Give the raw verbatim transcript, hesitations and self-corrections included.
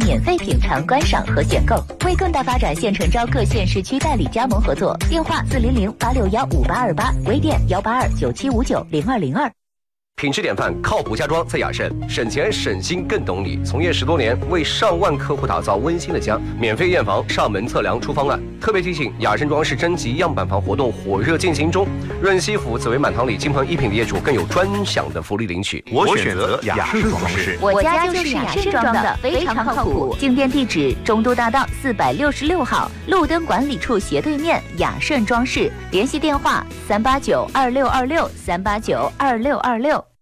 免费品尝、观赏和选购。为更大发展，现诚招各县市区代理加盟合作。电话四零零八六幺五八二八，微店幺八二九七五九零二零二。 品质典范，靠谱家装在雅盛，省钱省心更懂你。从业十多年，为上万客户打造温馨的家。免费验房、上门测量出方案。特别提醒：雅盛装饰征集样板房活动火热进行中，润西府紫薇满堂里金鹏一品的业主更有专享的福利领取。 我选择雅盛装饰， 我家就是雅盛装的，非常靠谱。进店地址：中都大道四百六十六号，路灯管理处斜对面，雅盛装饰。联系电话：三八九二六二六三八九二六二六。